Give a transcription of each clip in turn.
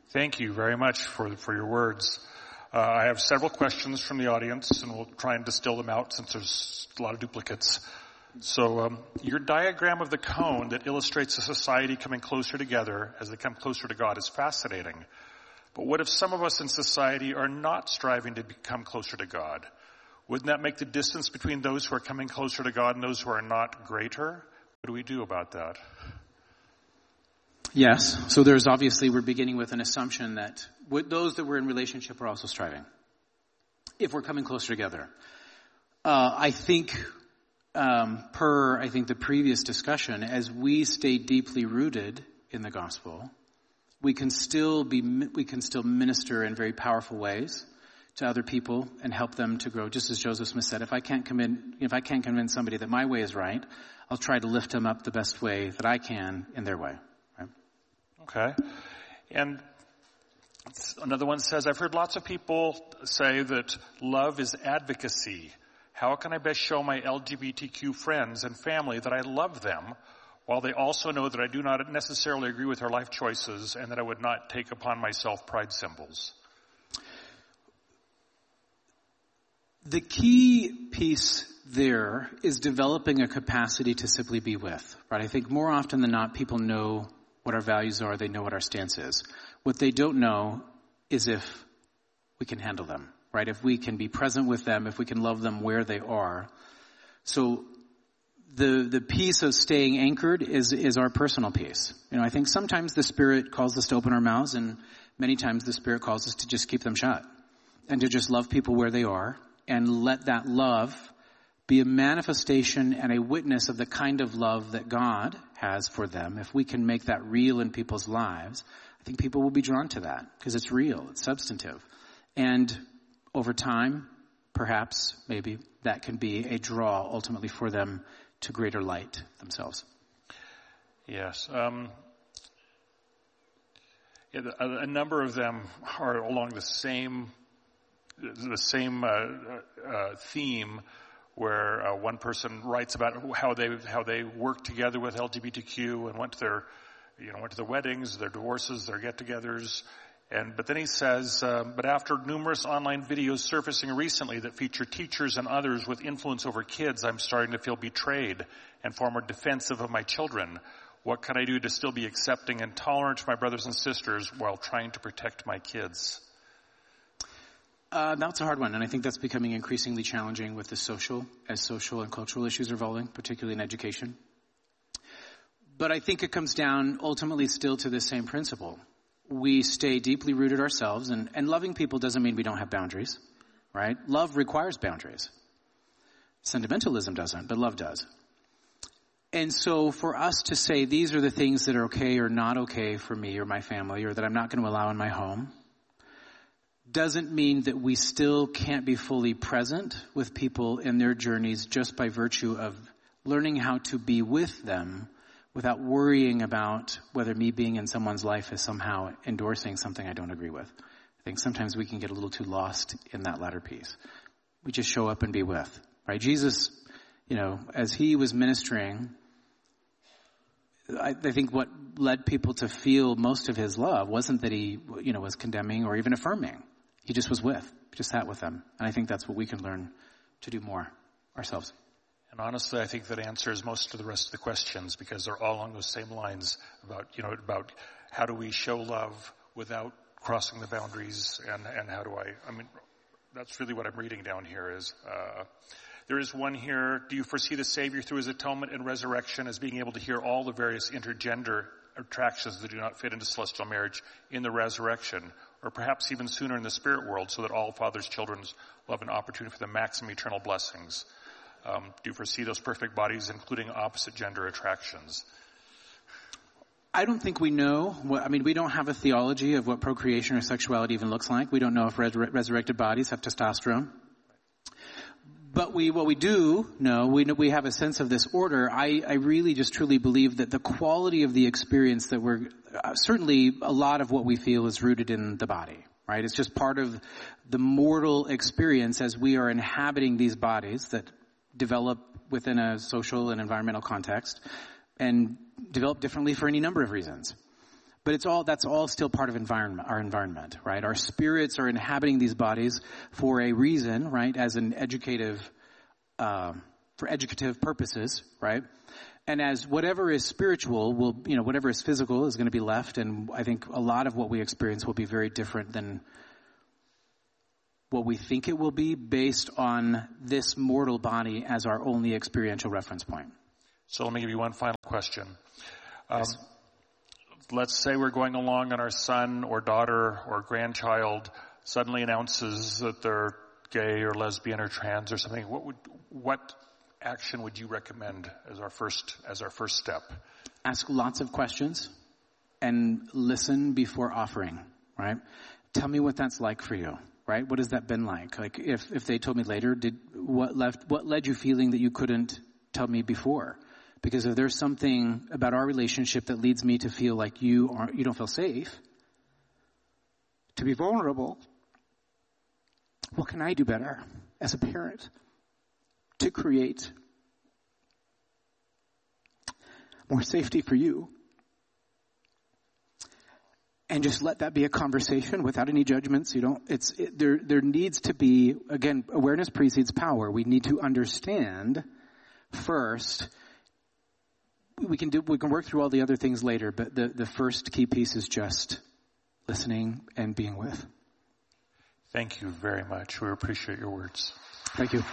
Thank you very much for your words. I have several questions from the audience, and we'll try and distill them out since there's a lot of duplicates. So your diagram of the cone that illustrates a society coming closer together as they come closer to God is fascinating. But what if some of us in society are not striving to become closer to God? Wouldn't that make the distance between those who are coming closer to God and those who are not greater? What do we do about that? Yes. So we're beginning with an assumption that those that we're in relationship are also striving. If we're coming closer together. I think the previous discussion, as we stay deeply rooted in the gospel, we can still minister in very powerful ways to other people and help them to grow. Just as Joseph Smith said, if I can't convince somebody that my way is right, I'll try to lift them up the best way that I can in their way. Okay. And another one says, I've heard lots of people say that love is advocacy. How can I best show my LGBTQ friends and family that I love them while they also know that I do not necessarily agree with their life choices and that I would not take upon myself pride symbols? The key piece there is developing a capacity to simply be with, right? I think more often than not, people know what our values are. They know what our stance is. What they don't know is if we can handle them, right? If we can be present with them, if we can love them where they are. So the piece of staying anchored is our personal piece. I think sometimes the Spirit calls us to open our mouths, and many times the Spirit calls us to just keep them shut and to just love people where they are and let that love be a manifestation and a witness of the kind of love that God has for them. If we can make that real in people's lives, I think people will be drawn to that because it's real, it's substantive. And over time, perhaps, maybe, that can be a draw ultimately for them to greater light themselves. Yes. A number of them are along the same theme, where one person writes about how they worked together with LGBTQ and went to their weddings, their divorces, their get-togethers, but then he says, but after numerous online videos surfacing recently that feature teachers and others with influence over kids, I'm starting to feel betrayed and far more defensive of my children. What can I do to still be accepting and tolerant to my brothers and sisters while trying to protect my kids? That's a hard one, and I think that's becoming increasingly challenging with as social and cultural issues are evolving, particularly in education. But I think it comes down ultimately still to the same principle. We stay deeply rooted ourselves, and loving people doesn't mean we don't have boundaries, right? Love requires boundaries. Sentimentalism doesn't, but love does. And so for us to say these are the things that are okay or not okay for me or my family, or that I'm not going to allow in my home, doesn't mean that we still can't be fully present with people in their journeys just by virtue of learning how to be with them without worrying about whether me being in someone's life is somehow endorsing something I don't agree with. I think sometimes we can get a little too lost in that latter piece. We just show up and be with, right? Jesus, as he was ministering, I think what led people to feel most of his love wasn't that he, was condemning or even affirming. He just was just sat with them. And I think that's what we can learn to do more ourselves. And honestly, I think that answers most of the rest of the questions because they're all along those same lines about how do we show love without crossing the boundaries and how do that's really what I'm reading down here is, there is one here, do you foresee the Savior through his atonement and resurrection as being able to hear all the various intergender attractions that do not fit into celestial marriage in the resurrection, or perhaps even sooner in the spirit world, so that all Father's children will have an opportunity for the maximum eternal blessings? Do you foresee those perfect bodies, including opposite gender attractions? I don't think we know. We don't have a theology of what procreation or sexuality even looks like. We don't know if resurrected bodies have testosterone. But what we do know, we have a sense of this order. I really just truly believe that the quality of the experience that certainly a lot of what we feel is rooted in the body, right? It's just part of the mortal experience as we are inhabiting these bodies that develop within a social and environmental context and develop differently for any number of reasons. But that's all still part of our environment, right? Our spirits are inhabiting these bodies for a reason, right? As an for educative purposes, right? And as whatever is spiritual whatever is physical is going to be left. And I think a lot of what we experience will be very different than what we think it will be based on this mortal body as our only experiential reference point. So let me give you one final question. Yes. Let's say we're going along and our son or daughter or grandchild suddenly announces that they're gay or lesbian or trans or something. What action would you recommend as our first step? Ask lots of questions and listen before offering, right? Tell me what that's like for you, right? What has that been like? Like if they told me later, what led you feeling that you couldn't tell me before? Because if there's something about our relationship that leads me to feel like you don't feel safe, to be vulnerable, what can I do better as a parent to create more safety for you? And just let that be a conversation without any judgments. There needs to be, again, awareness precedes power. We need to understand first. We can work through all the other things later, but the first key piece is just listening and being with. Thank you very much. We appreciate your words. Thank you.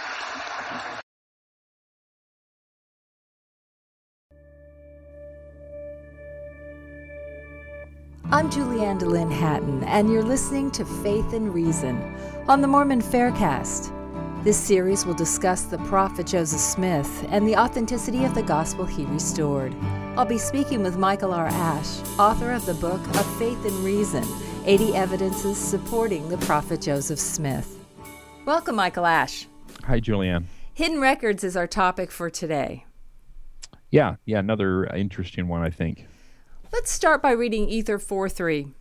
I'm Julianne DeLynn Hatton, and you're listening to Faith and Reason on the Mormon Faircast. This series will discuss the prophet Joseph Smith and the authenticity of the gospel he restored. I'll be speaking with Michael R. Ash, author of the book of Faith and Reason, 80 Evidences Supporting the Prophet Joseph Smith. Welcome, Michael Ash. Hi, Julianne. Hidden records is our topic for today. Yeah, another interesting one, I think. Let's start by reading Ether 4:3.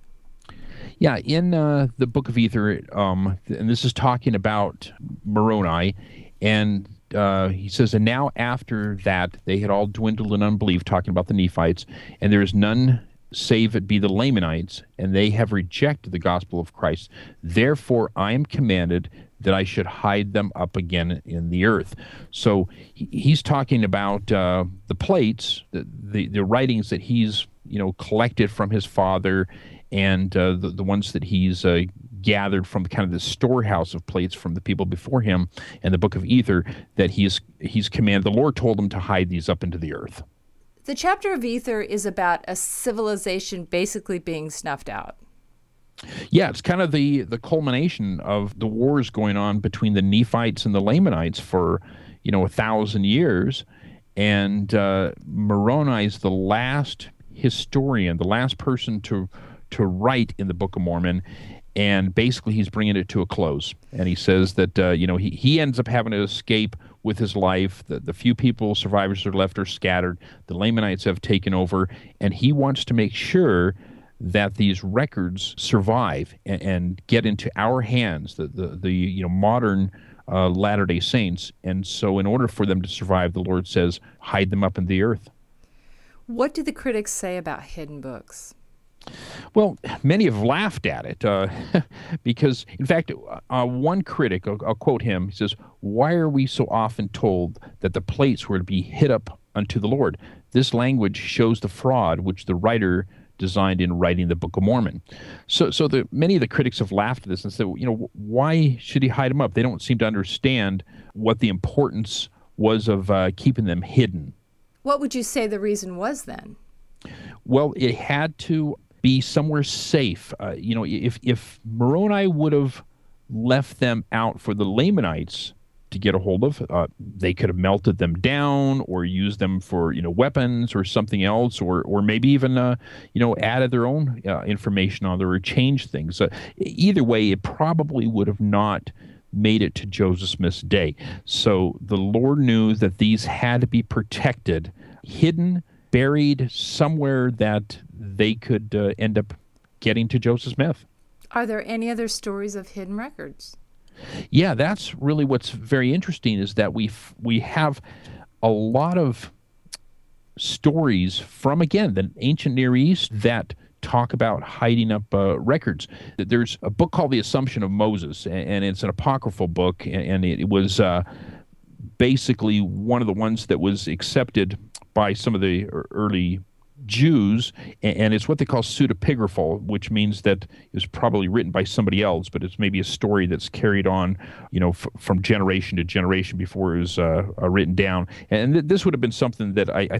Yeah, in the book of Ether, and this is talking about Moroni, and he says, and now after that they had all dwindled in unbelief, talking about the Nephites, and there is none save it be the Lamanites, and they have rejected the gospel of Christ. Therefore I am commanded that I should hide them up again in the earth. So he's talking about the plates, the writings that he's collected from his father, and the ones that he's gathered from kind of the storehouse of plates from the people before him, and the book of Ether, that he's commanded. The Lord told him to hide these up into the earth. The chapter of Ether is about a civilization basically being snuffed out. Yeah, it's kind of the culmination of the wars going on between the Nephites and the Lamanites for 1,000 years, and Moroni is the last historian, the last person to write in the Book of Mormon, and basically he's bringing it to a close. And he says that he ends up having to escape with his life. The few survivors that are left are scattered. The Lamanites have taken over, and he wants to make sure that these records survive and get into our hands, the modern Latter-day Saints. And so in order for them to survive, the Lord says, hide them up in the earth. What do the critics say about hidden books? Well, many have laughed at it because, in fact, one critic, I'll quote him, he says, "Why are we so often told that the plates were to be hid up unto the Lord? This language shows the fraud which the writer designed in writing the Book of Mormon." So many of the critics have laughed at this and said, why should he hide them up? They don't seem to understand what the importance was of keeping them hidden. What would you say the reason was then? Well, it had to be somewhere safe. If Moroni would have left them out for the Lamanites to get a hold of, they could have melted them down or used them for weapons or something else, or maybe even added their own information on there or changed things. Either way, it probably would have not made it to Joseph Smith's day. So the Lord knew that these had to be protected, hidden, buried somewhere that they could end up getting to Joseph Smith. Are there any other stories of hidden records? Yeah, that's really what's very interesting, is that we have a lot of stories from, again, the ancient Near East that talk about hiding up records. There's a book called The Assumption of Moses, and it's an apocryphal book, and it was basically one of the ones that was accepted by some of the early Jews, and it's what they call pseudepigraphal, which means that it was probably written by somebody else, but it's maybe a story that's carried on, from generation to generation before it was written down. And this would have been something that I